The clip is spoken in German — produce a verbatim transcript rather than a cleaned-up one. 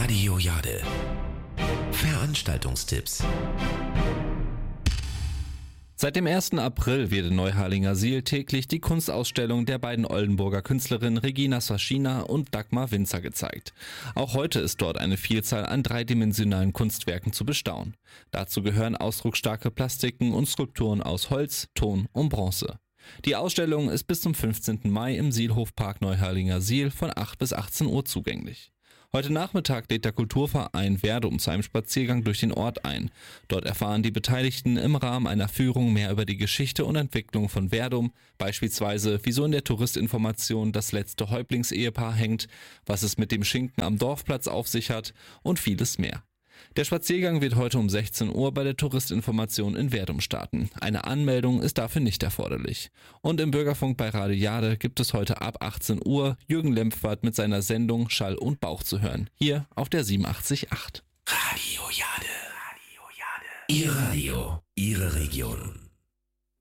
Radio Jade. Veranstaltungstipps. Seit dem ersten April wird in Neuharlingersiel täglich die Kunstausstellung der beiden Oldenburger Künstlerinnen Regina Swaschina und Dagmar Winzer gezeigt. Auch heute ist dort eine Vielzahl an dreidimensionalen Kunstwerken zu bestaunen. Dazu gehören ausdrucksstarke Plastiken und Skulpturen aus Holz, Ton und Bronze. Die Ausstellung ist bis zum fünfzehnten Mai im Sielhofpark Neuharlingersiel von acht bis achtzehn Uhr zugänglich. Heute Nachmittag lädt der Kulturverein Verdum zu einem Spaziergang durch den Ort ein. Dort erfahren die Beteiligten im Rahmen einer Führung mehr über die Geschichte und Entwicklung von Verdum, beispielsweise wieso in der Touristinformation das letzte Häuptlingsehepaar hängt, was es mit dem Schinken am Dorfplatz auf sich hat und vieles mehr. Der Spaziergang wird heute um sechzehn Uhr bei der Touristinformation in Verdum starten. Eine Anmeldung ist dafür nicht erforderlich. Und im Bürgerfunk bei Radio Jade gibt es heute ab achtzehn Uhr Jürgen Lempfert mit seiner Sendung Schall und Bauch zu hören. Hier auf der siebenundachtzig Komma acht. Radio Jade. Radio Jade. Ihr Radio, Ihre Region.